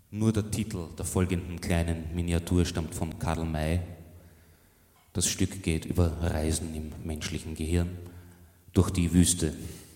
Nur der Titel der folgenden kleinen Miniatur stammt von Karl May. Das Stück geht über Reisen im menschlichen Gehirn durch die Wüste.